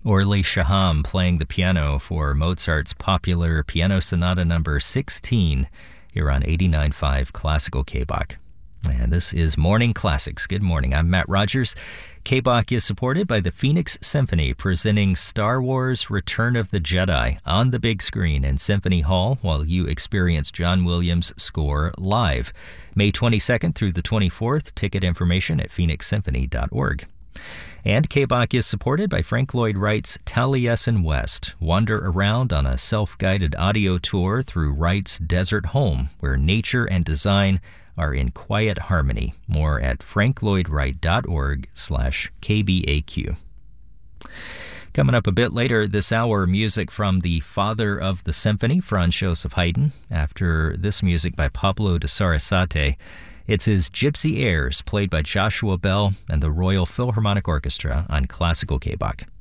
Orly Shaham playing the piano for Mozart's popular Piano Sonata number 16 here on 89.5 Classical KBOK. And this is Morning Classics. Good morning. I'm Matt Rogers. KBOK is supported by the Phoenix Symphony, presenting Star Wars Return of the Jedi on the big screen in Symphony Hall while you experience John Williams' score live. May 22nd through the 24th. Ticket information at phoenixsymphony.org. And KBOK is supported by Frank Lloyd Wright's Taliesin West. Wander around on a self-guided audio tour through Wright's desert home, where nature and design are in quiet harmony. More at franklloydwright.org/KBAQ. Coming up a bit later this hour, music from the father of the symphony, Franz Joseph Haydn. After this music by Pablo de Sarasate, it's his Gypsy Airs, played by Joshua Bell and the Royal Philharmonic Orchestra on Classical KBOK.